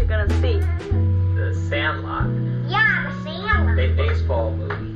you gonna see? The Sandlot. Yeah, the Sandlot. A baseball movie.